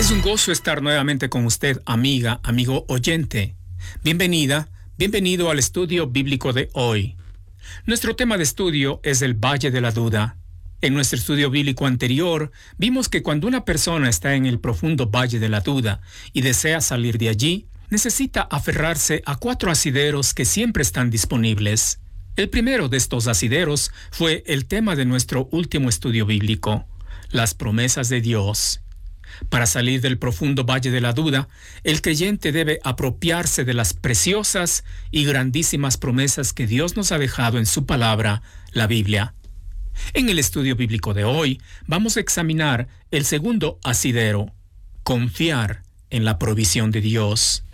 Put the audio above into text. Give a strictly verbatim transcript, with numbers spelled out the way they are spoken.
Es un gozo estar nuevamente con usted, amiga, amigo oyente. Bienvenida, bienvenido al estudio bíblico de hoy. Nuestro tema de estudio es el Valle de la Duda. En nuestro estudio bíblico anterior, vimos que cuando una persona está en el profundo Valle de la Duda y desea salir de allí, necesita aferrarse a cuatro asideros que siempre están disponibles. El primero de estos asideros fue el tema de nuestro último estudio bíblico, las promesas de Dios. Para salir del profundo valle de la duda, el creyente debe apropiarse de las preciosas y grandísimas promesas que Dios nos ha dejado en su palabra, la Biblia. En el estudio bíblico de hoy, vamos a examinar el segundo asidero, confiar en la provisión de Dios.